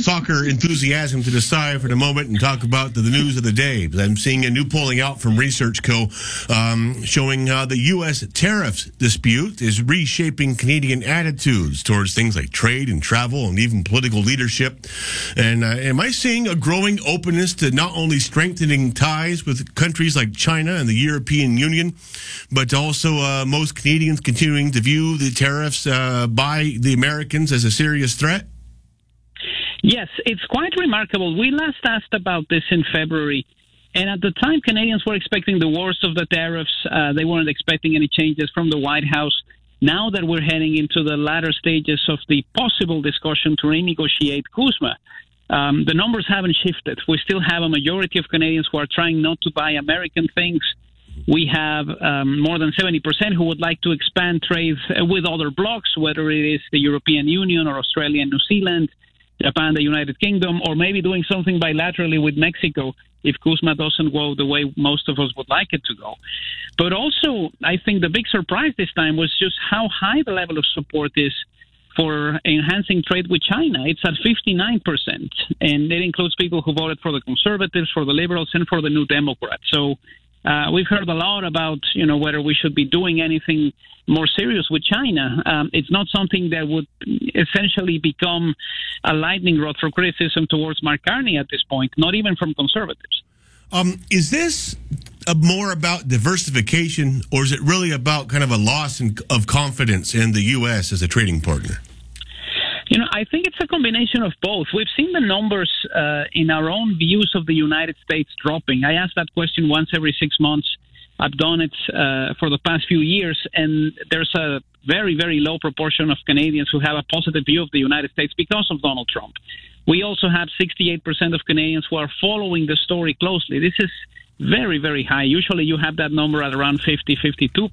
soccer enthusiasm to the side for the moment and talk about the news of the day. I'm seeing a new polling out from Research Co. Showing the U.S. tariffs dispute is reshaping Canadian attitudes towards things like trade and travel and even political leadership. And am I seeing a growing openness to not only strengthening ties with countries like China and the European Union, but also most Canadians continuing to view the tariffs by the Americans as a serious threat? Yes, it's quite remarkable. We last asked about this in February, and at the time, Canadians were expecting the worst of the tariffs. They weren't expecting any changes from the White House. Now that we're heading into the latter stages of the possible discussion to renegotiate CUSMA, the numbers haven't shifted. We still have a majority of Canadians who are trying not to buy American things. We have more than 70% who would like to expand trade with other blocs, whether it is the European Union or Australia and New Zealand, Japan, the United Kingdom, or maybe doing something bilaterally with Mexico if CUSMA doesn't go the way most of us would like it to go. But also, I think the big surprise this time was just how high the level of support is for enhancing trade with China. It's at 59%, and it includes people who voted for the Conservatives, for the Liberals, and for the New Democrats. So we've heard a lot about, whether we should be doing anything more serious with China. It's not something that would essentially become a lightning rod for criticism towards Mark Carney at this point, not even from Conservatives. Is this more about diversification, or is it really about kind of a loss of confidence in the U.S. as a trading partner? I think it's a combination of both. We've seen the numbers in our own views of the United States dropping. I ask that question once every 6 months. I've done it for the past few years, and there's a very, very low proportion of Canadians who have a positive view of the United States because of Donald Trump. We also have 68% of Canadians who are following the story closely. This is very, very high. Usually you have that number at around 50, 52%.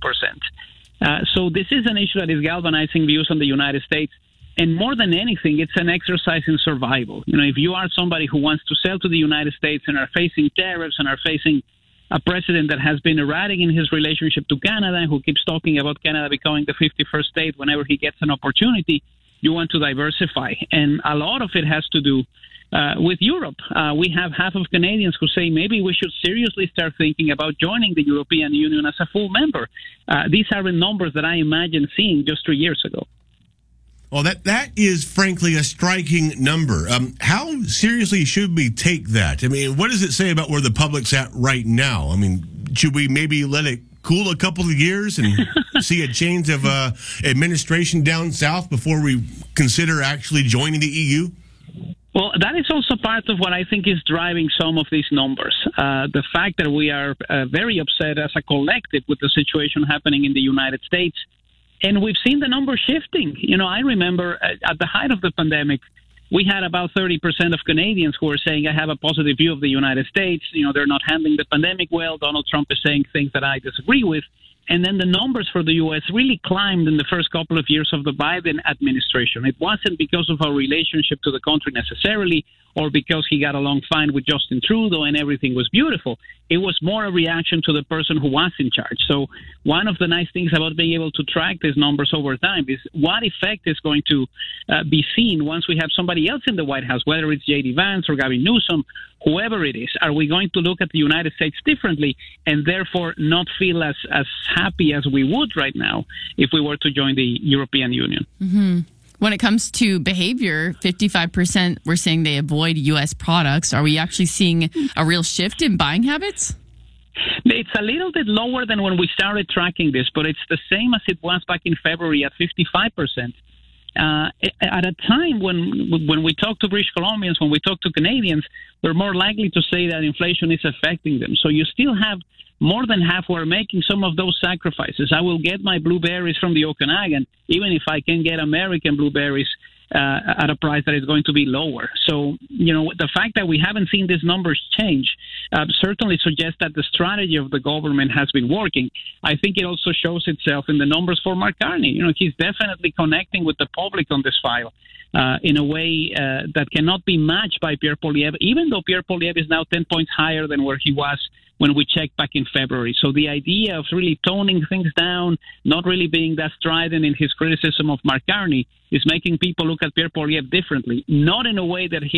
So this is an issue that is galvanizing views on the United States. And more than anything, it's an exercise in survival. If you are somebody who wants to sell to the United States and are facing tariffs and are facing a president that has been erratic in his relationship to Canada, who keeps talking about Canada becoming the 51st state whenever he gets an opportunity, you want to diversify. And a lot of it has to do with Europe. We have half of Canadians who say maybe we should seriously start thinking about joining the European Union as a full member. These are the numbers that I imagined seeing just 3 years ago. Well, that is, frankly, a striking number. How seriously should we take that? I mean, what does it say about where the public's at right now? I mean, should we maybe let it cool a couple of years and see a change of administration down south before we consider actually joining the EU? Well, that is also part of what I think is driving some of these numbers. The fact that we are very upset as a collective with the situation happening in the United States. And we've seen the numbers shifting. I remember at the height of the pandemic, we had about 30% of Canadians who were saying, I have a positive view of the United States. They're not handling the pandemic well. Donald Trump is saying things that I disagree with. And then the numbers for the U.S. really climbed in the first couple of years of the Biden administration. It wasn't because of our relationship to the country necessarily, or because he got along fine with Justin Trudeau and everything was beautiful. It was more a reaction to the person who was in charge. So one of the nice things about being able to track these numbers over time is what effect is going to be seen once we have somebody else in the White House, whether it's J.D. Vance or Gavin Newsom, whoever it is. Are we going to look at the United States differently and therefore not feel as happy as we would right now if we were to join the European Union? Mm-hmm. When it comes to behavior, 55% were saying they avoid U.S. products. Are we actually seeing a real shift in buying habits? It's a little bit lower than when we started tracking this, but it's the same as it was back in February at 55%. At a time when we talk to British Columbians, when we talk to Canadians, we're more likely to say that inflation is affecting them. So you still have more than half who are making some of those sacrifices. I will get my blueberries from the Okanagan, even if I can get American blueberries at a price that is going to be lower. So, the fact that we haven't seen these numbers change certainly suggests that the strategy of the government has been working. I think it also shows itself in the numbers for Mark Carney. He's definitely connecting with the public on this file in a way that cannot be matched by Pierre Poilievre, even though Pierre Poilievre is now 10 points higher than where he was when we checked back in February. So the idea of really toning things down, not really being that strident in his criticism of Mark Carney, is making people look at Pierre Poilievre differently, not in a way that he